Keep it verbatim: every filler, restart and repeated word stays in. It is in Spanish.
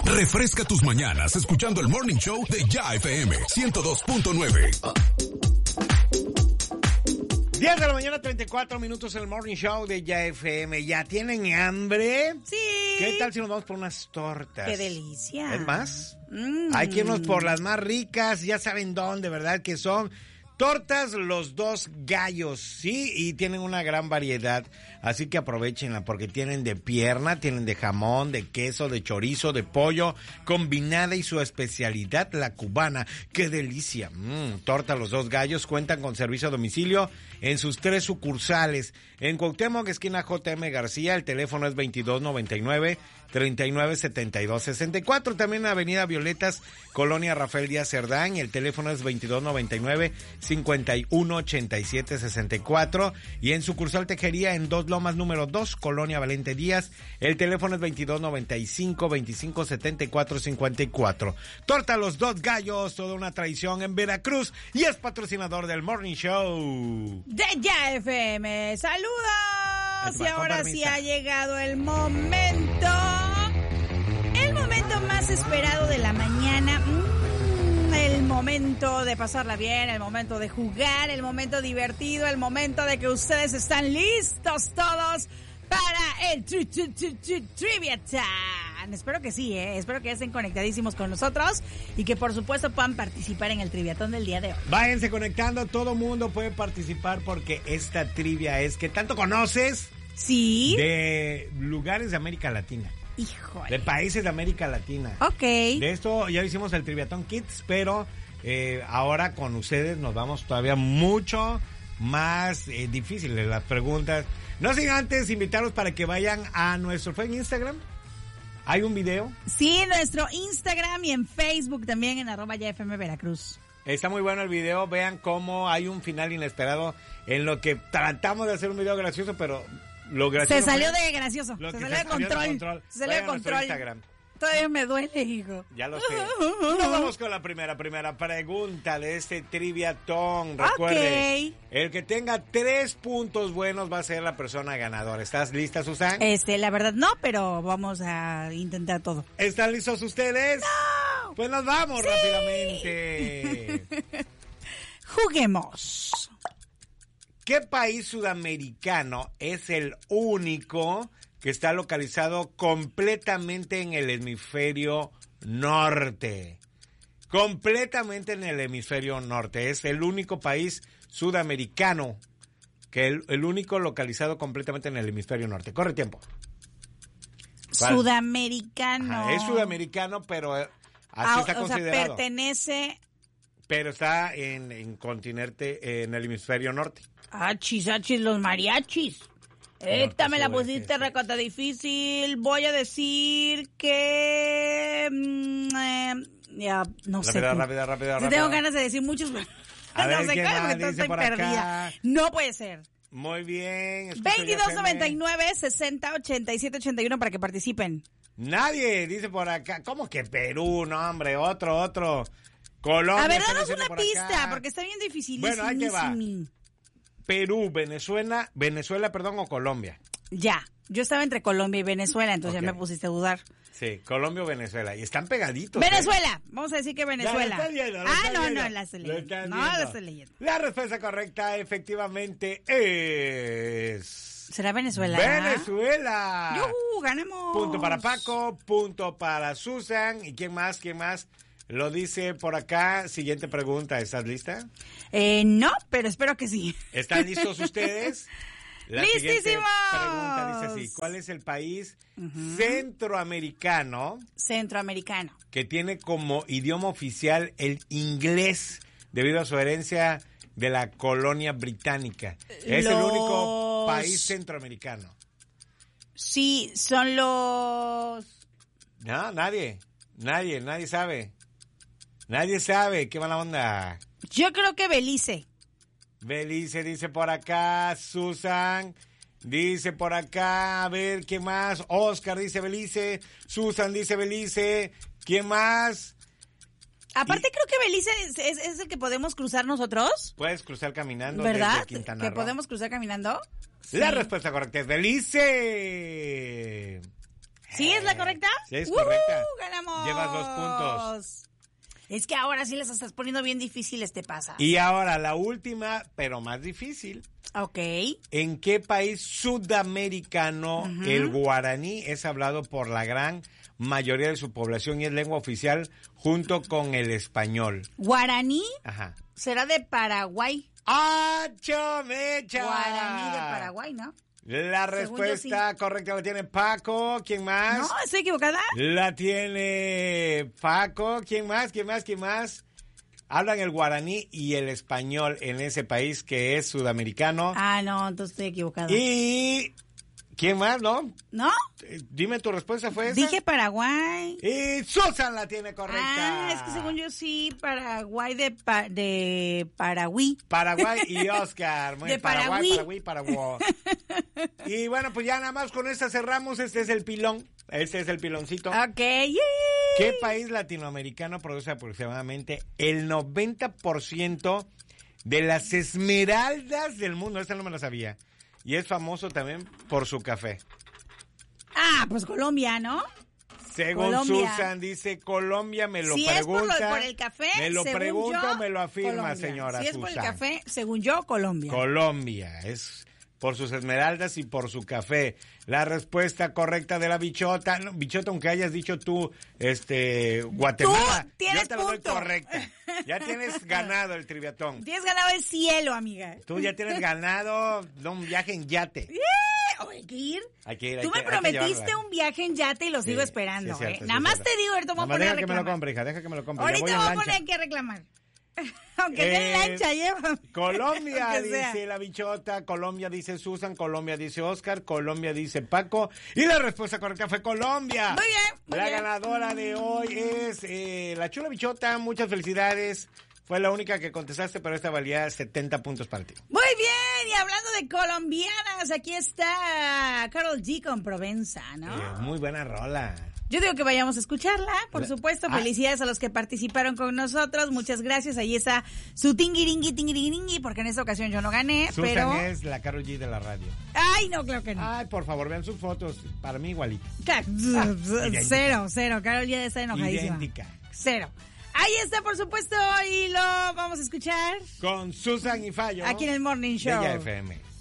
Refresca tus mañanas escuchando el Morning Show de Ya F M ciento dos punto nueve. diez de la mañana, treinta y cuatro minutos en el Morning Show de Ya F M. ¿Ya tienen hambre? Sí. ¿Qué tal si nos vamos por unas tortas? ¡Qué delicia! ¿Es más? Mm. Hay que irnos por las más ricas, ya saben dónde, ¿verdad? Que son tortas Los Dos Gallos, sí, y tienen una gran variedad, así que aprovechenla porque tienen de pierna, tienen de jamón, de queso, de chorizo, de pollo, combinada y su especialidad, la cubana. ¡Qué delicia! Mm, torta Los Dos Gallos cuentan con servicio a domicilio en sus tres sucursales. En Cuauhtémoc, esquina J M García, el teléfono es veintidós noventa y nueve, treinta y nueve setenta y dos sesenta y cuatro. También en Avenida Violetas, Colonia Rafael Díaz Cerdán, el teléfono es veintidós noventa y nueve, cincuenta y uno ochenta y siete sesenta y cuatro. Y en sucursal Tejería, en Dos Lomas número dos, Colonia Valente Díaz, el teléfono es veintidós noventa y cinco, veinticinco setenta y cuatro cincuenta y cuatro. Torta Los Dos Gallos, toda una tradición en Veracruz, y es patrocinador del Morning Show de Ya F M. ¡Saludos! Y ahora sí ha llegado el momento, el momento más esperado de la mañana, mm, el momento de pasarla bien, el momento de jugar, el momento divertido, el momento de que ustedes están listos todos para el tri tri tri tri Trivia Time. Espero que sí, ¿eh? Espero que estén conectadísimos con nosotros y que por supuesto puedan participar en el Triviatón del día de hoy. Váyanse conectando, todo mundo puede participar porque esta trivia es que tanto conoces. Sí. De lugares de América Latina. Híjole. De países de América Latina. Ok. De esto ya hicimos el Triviatón Kids, pero eh, ahora con ustedes nos vamos todavía mucho más eh, difíciles las preguntas. No sin antes invitarlos para que vayan a nuestro ¿fue en Instagram? ¿Hay un video? Sí, en nuestro Instagram y en Facebook también en arroba Ya F M Veracruz. Está muy bueno el video, vean cómo hay un final inesperado en lo que tratamos de hacer un video gracioso, pero lo gracioso... Se salió fue de gracioso, se salió de control. de control. Se salió de control. Instagram. Todavía me duele, hijo. Ya lo sé. Nos vamos con la primera, primera pregunta de este Triviatón. Recuerde, okay. El que tenga tres puntos buenos va a ser la persona ganadora. ¿Estás lista, Susan? Este, la verdad no, pero vamos a intentar todo. ¿Están listos ustedes? ¡No! Pues nos vamos sí. rápidamente. Juguemos. ¿Qué país sudamericano es el único que está localizado completamente en el hemisferio norte? Completamente en el hemisferio norte. Es el único país sudamericano, que el, el único localizado completamente en el hemisferio norte. Corre tiempo. ¿Cuál? Sudamericano. Ajá, es sudamericano, pero así ah, está o considerado. Sea, pertenece... Pero está en, en continente, en el hemisferio norte. Achis, achis, los mariachis. Esta me la pusiste recota difícil. Voy a decir que... Mm, eh, ya, no rápida, sé. Rápida, rápida, rápida, rápida. Tengo ganas de decir muchos, pero a no ver, sé cuál, porque dice estoy por perdida. acá? No puede ser. Muy bien. veintidós noventa y nueve, sesenta, ochenta y siete, ochenta y uno para que participen. Nadie dice por acá. ¿Cómo que Perú? No, hombre, otro, otro. Colombia. A ver, danos una pista, acá. Porque está bien difícil. Bueno, ahí que va. Perú, Venezuela, Venezuela, perdón, o Colombia. Ya, yo estaba entre Colombia y Venezuela, entonces okay. ya me pusiste a dudar. Sí, Colombia o Venezuela, y están pegaditos. Venezuela, ¿eh? Vamos a decir que Venezuela. Ya, lo leyendo, lo ah, no, leyendo. no, la estoy leyendo. Lo no, la estoy leyendo. La respuesta correcta efectivamente es... ¿Será Venezuela? Venezuela. ¡Yuhu! ¡Ganamos! Punto para Paco, punto para Susan. ¿Y quién más? ¿Quién más? Lo dice por acá. Siguiente pregunta. ¿Estás lista? Eh, no, pero espero que sí. ¿Están listos ustedes? La ¡Listísimos! Pregunta dice así. ¿Cuál es el país uh-huh. centroamericano? Centroamericano. Que tiene como idioma oficial el inglés debido a su herencia de la colonia británica. Es los... el único país centroamericano. Sí, son los... No, nadie. Nadie, nadie sabe. Nadie sabe. Qué mala onda. Yo creo que Belice. Belice dice por acá. Susan dice por acá. A ver, ¿qué más? Oscar dice Belice. Susan dice Belice. ¿Quién más? Aparte y, creo que Belice es, es, es el que podemos cruzar nosotros. Puedes cruzar caminando. ¿Verdad? Desde Quintana Roo. ¿Que podemos cruzar caminando? La sí. respuesta correcta es Belice. ¿Sí es la correcta? Sí, es correcta. Uh, ¡Ganamos! Llevas dos puntos. Es que ahora sí les estás poniendo bien difíciles, te pasa. Y ahora la última, pero más difícil. Ok. ¿En qué país sudamericano uh-huh. el guaraní es hablado por la gran mayoría de su población y es lengua oficial junto con el español? ¿Guaraní? Ajá. ¿Será de Paraguay? ¡Acho, mecha! Guaraní de Paraguay, ¿no? La respuesta sí. correcta la tiene Paco. ¿Quién más? No, ¿estoy equivocada? La tiene Paco. ¿Quién más? ¿Quién más? ¿Quién más? Hablan el guaraní y el español en ese país que es sudamericano. Ah, no, entonces estoy equivocada. Y... ¿quién más, no? ¿No? Dime tu respuesta, ¿fue esa? Dije Paraguay. Y Susan la tiene correcta. Ah, es que según yo sí, Paraguay de pa- de Paraguay. Paraguay y Oscar. De Paraguay, Paraguay. Paraguay, Paraguay. Y bueno, pues ya nada más con esta cerramos. Este es el pilón. Este es el piloncito. Ok. Yay. ¿Qué país latinoamericano produce aproximadamente el noventa por ciento de las esmeraldas del mundo? Esta no me la sabía. Y es famoso también por su café. Ah, pues Colombia, ¿no? Según Colombia. Susan, dice Colombia, me lo si pregunta. Si es por, lo, por el café, me lo según pregunto, yo, me lo afirma, Colombia. señora Si es Susan. por el café, según yo, Colombia. Colombia, es por sus esmeraldas y por su café. La respuesta correcta de la bichota, no, bichota, aunque hayas dicho tú, este, Guatemala. Tú tienes yo te la doy punto. correcta. Ya tienes ganado el triviatón. Tienes ganado el cielo, amiga. Tú ya tienes ganado un viaje en yate. Yeah. Oh, hay que ir. Hay que ir. Tú hay me que, prometiste un viaje en yate y lo sí, sigo esperando, sí, cierto, ¿eh? sí, Nada más cierto. te digo, ahorita me voy a poner deja a que me reclamar. lo compre, hija, deja que me lo compre. Ahorita voy me voy a lancha. poner aquí a reclamar. Aunque Eh, sea en lancha, lleva. Colombia, Aunque sea. dice la bichota, Colombia dice Susan, Colombia dice Oscar, Colombia dice Paco. Y la respuesta correcta fue Colombia. Muy bien, muy la bien. ganadora de hoy es eh, la chula bichota, muchas felicidades. Fue la única que contestaste, pero esta valía setenta puntos para ti. Muy bien, y hablando de colombianas, aquí está Karol G con Provenza, ¿no? Eh, muy buena rola. Yo digo que vayamos a escucharla, por supuesto. Ah. Felicidades a los que participaron con nosotros. Muchas gracias. Ahí está su tingiringui, tingiringui, porque en esta ocasión yo no gané, Susan pero... es la Karol G de la radio. Ay, no, claro que no. Ay, por favor, vean sus fotos. Para mí igualita. Claro. Cero, cero. Karol G está enojadísima. Idéntica. Cero. Ahí está, por supuesto, y lo vamos a escuchar Con Susan y Fallo. aquí en el Morning Show. De Ya F M.